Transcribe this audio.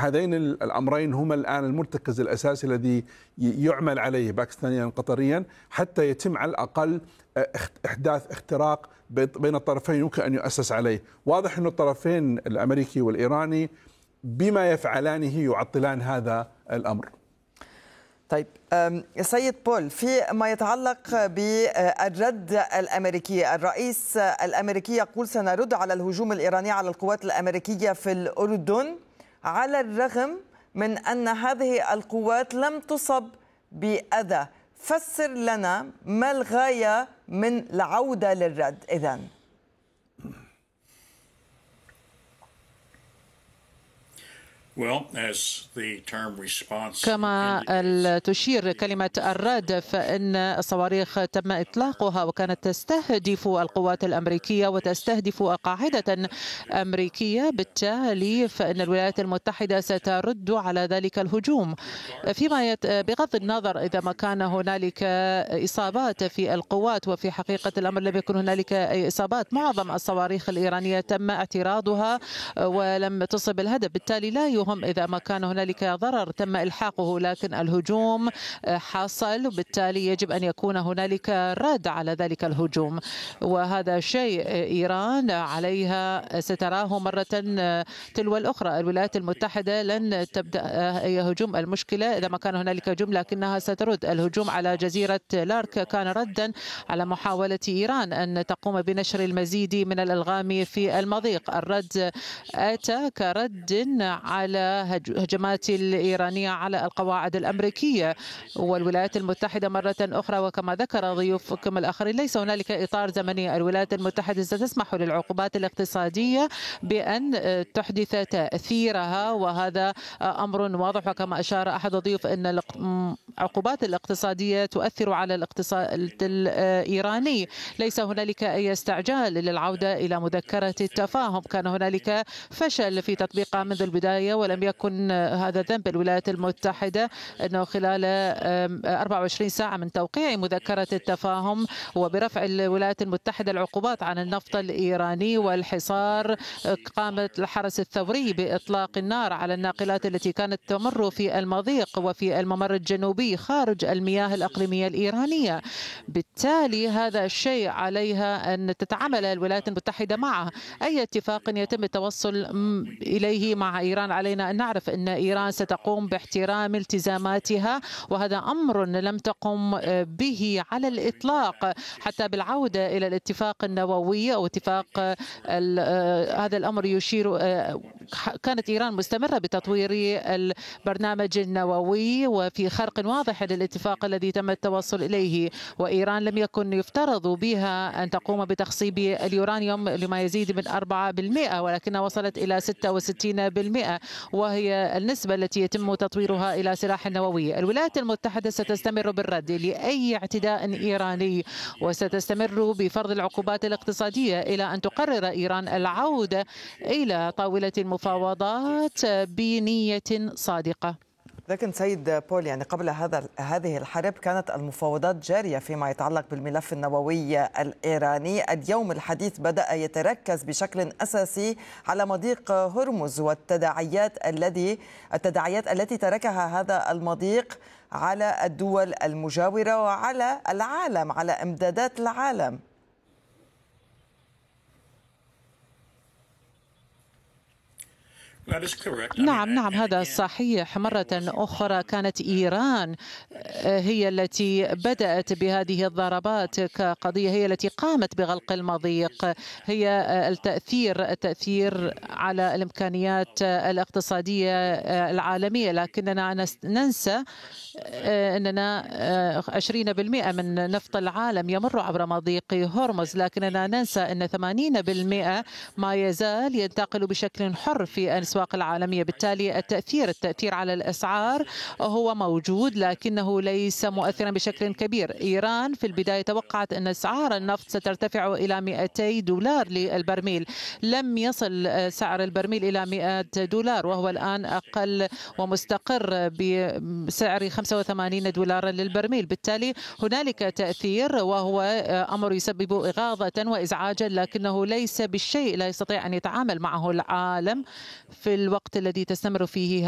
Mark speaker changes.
Speaker 1: هذين الأمرين هما الآن المرتكز الأساسي الذي يعمل عليه باكستانيا قطريا حتى يتم على الأقل إحداث اختراق بين الطرفين يمكن أن يؤسس عليه. واضح أن الطرفين الأمريكي والإيراني بما يفعلانه يعطلان هذا الأمر.
Speaker 2: طيب سيد بول، فيما يتعلق بالرد الأمريكي، الرئيس الأمريكي يقول سنرد على الهجوم الإيراني على القوات الأمريكية في الأردن على الرغم من أن هذه القوات لم تصب بأذى. فسر لنا ما الغاية من العودة للرد إذن؟
Speaker 3: كما تشير كلمة الرد، فإن الصواريخ تم إطلاقها وكانت تستهدف القوات الأمريكية وتستهدف قاعدة أمريكية، بالتالي فإن الولايات المتحدة سترد على ذلك الهجوم. بغض النظر إذا ما كان هنالك إصابات في القوات، وفي حقيقة الأمر لم يكن هنالك أي إصابات، معظم الصواريخ الإيرانية تم اعتراضها ولم تصب الهدف، بالتالي لا يهم إذا ما كان هنالك ضرر تم إلحاقه، لكن الهجوم حصل وبالتالي يجب أن يكون هنالك رد على ذلك الهجوم. وهذا شيء إيران عليها ستراه مرة تلو الأخرى. الولايات المتحدة لن تبدأ أي هجوم، المشكلة إذا ما كان هنالك هجوم لكنها سترد. الهجوم على جزيرة لارك كان ردا على محاولة إيران أن تقوم بنشر المزيد من الألغام في المضيق. الرد أتى كرد على هجمات الإيرانية على القواعد الأمريكية والولايات المتحدة مرة أخرى. وكما ذكر ضيوفكم الآخرين ليس هنالك إطار زمني. الولايات المتحدة ستسمح للعقوبات الاقتصادية بأن تحدث تأثيرها، وهذا أمر واضح. وكما أشار أحد الضيوف أن العقوبات الاقتصادية تؤثر على الاقتصاد الإيراني. ليس هنالك أي استعجال للعودة إلى مذكرة التفاهم. كان هنالك فشل في تطبيقها منذ البداية، ولم يكن هذا ذنب الولايات المتحدة أنه خلال 24 ساعة من توقيع مذكرة التفاهم وبرفع الولايات المتحدة العقوبات عن النفط الإيراني والحصار، قامت الحرس الثوري بإطلاق النار على الناقلات التي كانت تمر في المضيق وفي الممر الجنوبي خارج المياه الإقليمية الإيرانية. بالتالي هذا الشيء عليها أن تتعامل الولايات المتحدة معه. أي اتفاق يتم التوصل إليه مع إيران علينا أن نعرف أن إيران ستقوم باحترام التزاماتها، وهذا أمر لم تقم به على الإطلاق. حتى بالعودة إلى الاتفاق النووي أو اتفاق هذا الأمر يشير، كانت إيران مستمرة بتطوير البرنامج النووي وفي خرق واضح للاتفاق الذي تم التوصل إليه. وإيران لم يكن يفترض بها أن تقوم بتخصيب اليورانيوم لما يزيد من 4%، ولكنها وصلت إلى 66%، وهي النسبة التي يتم تطويرها إلى سلاح نووي. الولايات المتحدة ستستمر بالرد لأي اعتداء إيراني، وستستمر بفرض العقوبات الاقتصادية إلى أن تقرر إيران العودة إلى طاولة المفاوضات بنية صادقة.
Speaker 2: لكن سيد بول، يعني قبل هذه الحرب كانت المفاوضات جارية فيما يتعلق بالملف النووي الإيراني. اليوم الحديث بدأ يتركز بشكل أساسي على مضيق هرمز والتداعيات التي تركها هذا المضيق على الدول المجاورة وعلى العالم، على إمدادات العالم.
Speaker 3: نعم هذا صحيح. مرة أخرى كانت إيران هي التي بدأت بهذه الضربات كقضية، هي التي قامت بغلق المضيق، هي التأثير على الإمكانيات الاقتصادية العالمية. لكننا ننسى أننا 20% من نفط العالم يمر عبر مضيق هرمز، لكننا ننسى أن 80% ما يزال ينتقل بشكل حر في الأسواق العالمية. بالتالي التأثير على الأسعار هو موجود، لكنه ليس مؤثرا بشكل كبير. إيران في البداية توقعت أن أسعار النفط سترتفع إلى $200 للبرميل. لم يصل سعر البرميل إلى $100 وهو الآن أقل ومستقر بسعر $85 للبرميل. بالتالي هنالك تأثير، وهو أمر يسبب إغاظة وإزعاجا، لكنه ليس بالشيء لا يستطيع أن يتعامل معه العالم في الوقت الذي تستمر فيه